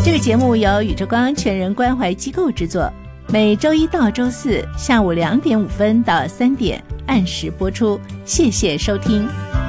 这个节目由宇宙光全人关怀机构制作，每周一到周四下午2点5分到3点按时播出，谢谢收听。